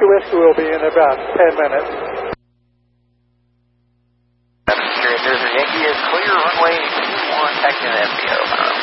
Whiskey will be in about 10 minutes. There's a Yankee is clear, runway 21, taxi to FBO.